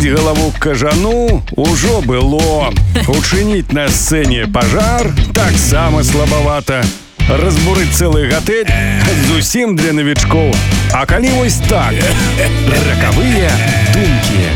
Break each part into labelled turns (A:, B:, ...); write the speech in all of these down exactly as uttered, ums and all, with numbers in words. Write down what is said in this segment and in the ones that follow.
A: прыбіць галаву к кажану ўжо было. Учыніць на сцэне пажар таксама слабавата. Разбурыць цэлы гатэль зусім для навічкоў. А калі вось так? Ракавыя думкі.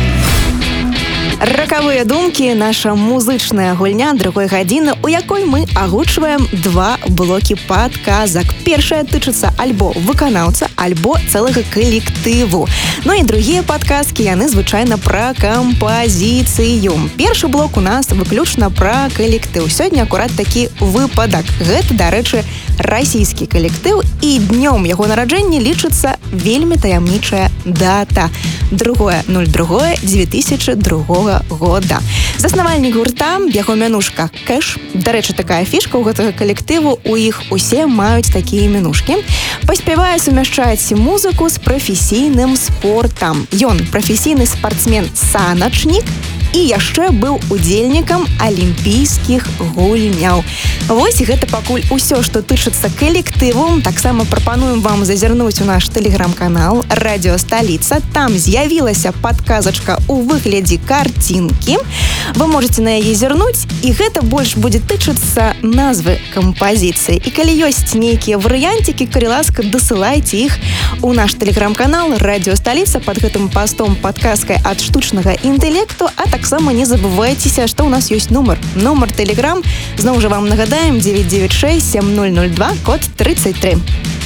B: Ракавыя думкі — наша музычная гульня другой гадзіны, у якой мы агучваем два блокі падказак. Першая тычыцца альбо выканаўца, альбо цэлага калектыву. Ну і другія падказкі, яны звычайна пра кампазіцыю. Першы блок у нас выключна пра калектыў. Сёння акурат такі выпадак. Гэта, дарэчы, расійскі калектыў, і днём яго нараджэння лічыцца вельмі таямнічая дата. Другое ноль другое дзве тысячы другога года. Заснавальнік гурта, яго мянушка Кэш. Дарэчы, такая фішка ў гэтага калектыву, у іх усе маюць такія мянушкі. Паспявае сумяшчаць музыку з прафесійным спортам. Ён прафесійны спартсмен-саначнік і яшчэ быў удзельнікам алімпійскіх гульняў. Вось гэта пакуль усё, што тычыцца калектыву. Таксама прапануем вам зазірнуць у наш тэлеграм-канал «Радіо Сталіца». Там з'явілася падказачка ў выглядзе карцінкі. Вы можете на яе зірнуць, і гэта больш будзе тычыцца назвы кампазіцыі. І калі ёсць нейкія варыянцікі, калі ласка, дасылайце іх у наш тэлеграм-канал «Радіо Сталіца» пад гэтым пастом падказкай ад штучнага інтэлекту, а таксама не забывайцеся, што ў нас ёсць нумар. Нумар тэлеграм, зноў жа вам нагадаем, девять девять шесть семь ноль ноль два, код тридцать три.